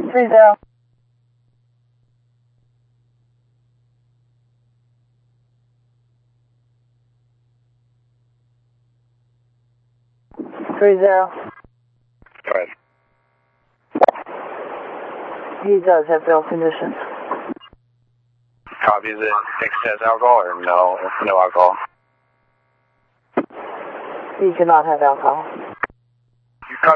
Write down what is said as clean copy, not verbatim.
30. 30. Go ahead. He does have bail conditions. Copy. Is it excess alcohol or no alcohol? He cannot have alcohol.